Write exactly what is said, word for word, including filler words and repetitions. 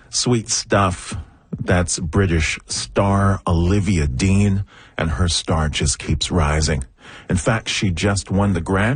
Sweet stuff. That's British star Olivia Dean, and her star just keeps rising. In fact, she just won the Grammy